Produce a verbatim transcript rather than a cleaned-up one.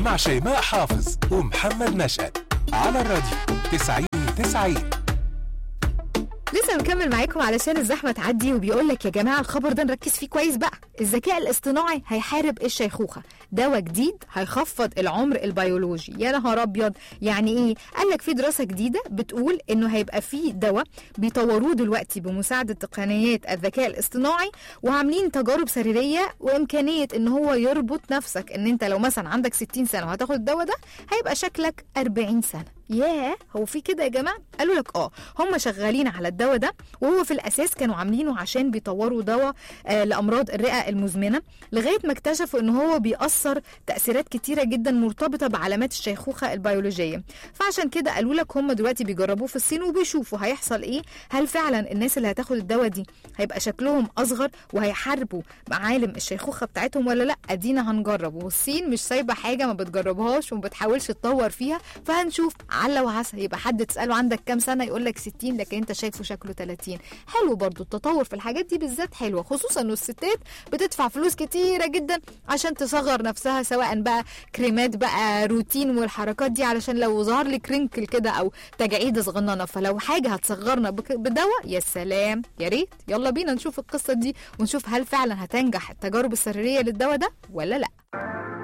مع شيماء حافظ ومحمد نشأت على الراديو تسعين تسعين. لسه مكمل معاكم علشان الزحمه تعدي، وبيقول لك يا جماعه الخبر ده نركز فيه كويس بقى. الذكاء الاصطناعي هيحارب الشيخوخه، دواء جديد هيخفض العمر البيولوجي. يا نهار ابيض، يعني ايه؟ قال لك في دراسه جديده بتقول انه هيبقى في دواء بيطوروه دلوقتي بمساعده تقنيات الذكاء الاصطناعي، وعاملين تجارب سريريه وامكانيه ان هو يربط نفسك ان انت لو مثلا عندك ستين سنه وهتاخد الدواء ده هيبقى شكلك أربعين سنه. ياه، هو في كده يا جماعه؟ قالوا لك اه هم شغالين على الدواء ده، وهو في الاساس كانوا عاملينه عشان بيطوروا دواء آه لامراض الرئه المزمنه، لغايه ما اكتشفوا ان هو بيأثر تاثيرات كتيره جدا مرتبطه بعلامات الشيخوخه البيولوجيه. فعشان كده قالوا لك هم دلوقتي بيجربوه في الصين وبيشوفوا هيحصل ايه، هل فعلا الناس اللي هتاخد الدواء دي هيبقى شكلهم اصغر وهيحاربوا معالم الشيخوخه بتاعتهم ولا لا. ادينا هنجرب، والصين مش سايبه حاجه ما بتجربهاش وما بتحاولش تطور فيها، فهنشوف. على وعسى يبقى حد تساله عندك كام سنه يقول لك ستين، لكن انت شايفه شكله ثلاثين. حلو برضو التطور في الحاجات دي بالذات، حلوه، خصوصا انه الستات بتدفع فلوس كتيره جدا عشان تصغر نفسها، سواء بقى كريمات بقى روتين والحركات دي، علشان لو ظهر لك رينكل كده او تجاعيد صغننه، فلو حاجه هتصغرنا بدواء يا سلام، يا ريت. يلا بينا نشوف القصه دي ونشوف هل فعلا هتنجح التجارب السريريه للدواء ده ولا لا.